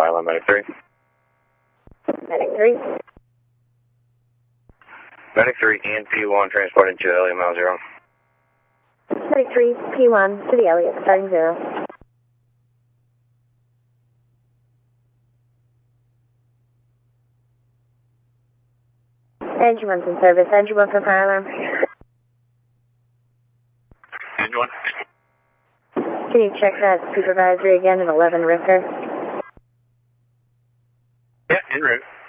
fire line, Medic 3. Medic 3. Medic 3, ENP1, transporting to Elliott, mile 0. Medic 3, P1 to the Elliott, starting 0. Engine 1's in service. Engine 1 for fire alarm. Engine 1. Can you check that supervisory again at 11 Richter? Yeah, en route.